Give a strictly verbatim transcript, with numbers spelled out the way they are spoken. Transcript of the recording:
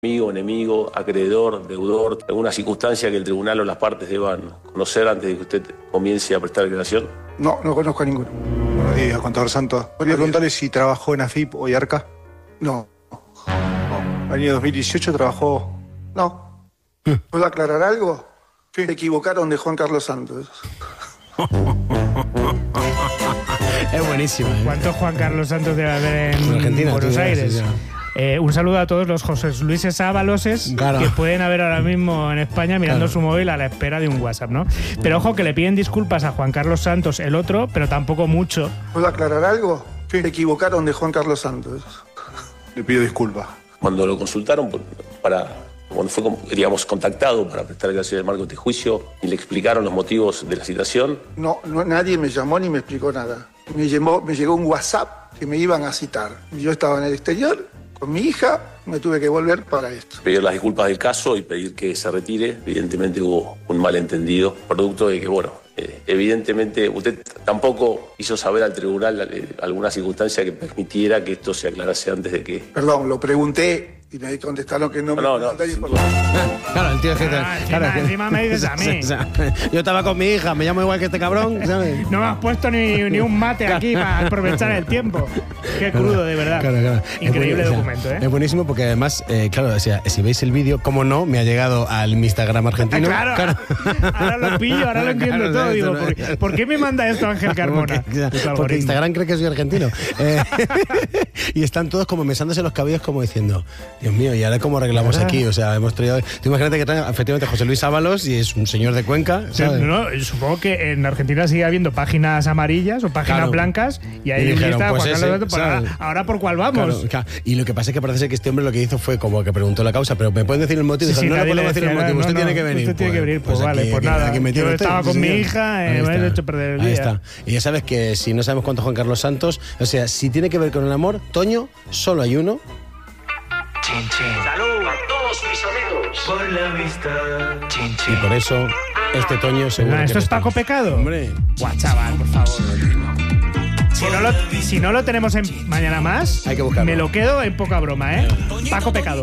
amigo, enemigo, acreedor, deudor, alguna circunstancia que el tribunal o las partes deban conocer antes de que usted comience a prestar declaración? No, no conozco a ninguno. Buenos días, contador Santos. ¿Podría preguntarle si trabajó en A F I P o IARCA? No. ¿El año dos mil dieciocho trabajó? No. ¿Puedo aclarar algo? Sí. Se equivocaron de Juan Carlos Santos. Es buenísimo. ¿eh? ¿Cuántos Juan Carlos Santos debe haber en, en Argentina, Buenos tío, Aires? sí, sí. Eh, un saludo a todos los José Luises Ábaloses Claro. que pueden haber ahora mismo en España mirando Claro. su móvil a la espera de un WhatsApp, ¿no? Pero ojo que le piden disculpas a Juan Carlos Santos, el otro, pero tampoco mucho. ¿Puedo aclarar algo? Sí. Se equivocaron de Juan Carlos Santos. Le pido disculpas. Cuando lo consultaron para, cuando fue, digamos, contactado para prestar declaraciones de marco de juicio y le explicaron los motivos de la citación, No, no, nadie me llamó ni me explicó nada. Me, llamó, me llegó un WhatsApp que me iban a citar. Yo estaba en el exterior con mi hija, me tuve que volver para esto. pedir las disculpas del caso y pedir que se retire. Evidentemente hubo un malentendido, producto de que, bueno, eh, evidentemente usted tampoco hizo saber al tribunal eh, alguna circunstancia que permitiera que esto se aclarase antes de que... Perdón, lo pregunté y me contestaron que no me... No, no, nadie por- Claro, el tío es que... Ah, encima- claro, que- encima me dices a mí. O sea, yo estaba con mi hija, me llamo igual que este cabrón, ¿sabes? No me has puesto ni, ni un mate aquí para aprovechar el tiempo. Qué crudo, de verdad. Claro, claro. Increíble Es buen- documento, o sea, ¿eh? Es buenísimo porque además, eh, claro, o sea, si veis el vídeo, como no, me ha llegado al mi Instagram argentino. Claro, ahora lo pillo, ahora lo entiendo Claro, todo. esto Digo, no ¿por, es- ¿por qué me manda esto Ángel Carmona? Porque, o sea, Puto porque algoritmo. Instagram cree que soy argentino. Eh, y están todos como mesándose los cabellos como diciendo, Dios mío, ¿y ahora cómo arreglamos aquí? O sea, hemos traído... Tú imagínate que trae efectivamente José Luis Ábalos y es un señor de Cuenca, Sí, ¿sabes? no, supongo que en Argentina sigue habiendo páginas amarillas o páginas Claro. blancas y ahí Y dijeron, lista pues Juan ese, Carlos Santos, pues ¿sabes? ahora, ahora por cuál vamos. Claro, claro. Y lo que pasa es que parece ser que este hombre lo que hizo fue como que preguntó la causa, pero ¿me pueden decir el motivo? Sí, Dijo, sí, no le nadie podemos le decir el decía, motivo, no, usted no, tiene que venir. usted tiene que venir, pues vale, pues aquí, nada, aquí me yo tiene usted, estaba con sí, mi señor. hija, eh, Ahí me está. has hecho perder el Ahí día. está. Y ya sabes que si no sabemos cuánto Juan Carlos Santos, o sea, si tiene que ver con el amor, Toño, solo hay uno. Chin, chin. Salud a todos mis amigos. Por la amistad. Chin, Y chin. por eso, este Toño seguro Ah, que ¿esto no es está. Paco Pecado? Hombre. Buah, chaval, por favor. Si no, lo, si no lo tenemos en Mañana Más, Hay que buscarlo. me lo quedo en poca broma, ¿eh? Paco Pecado.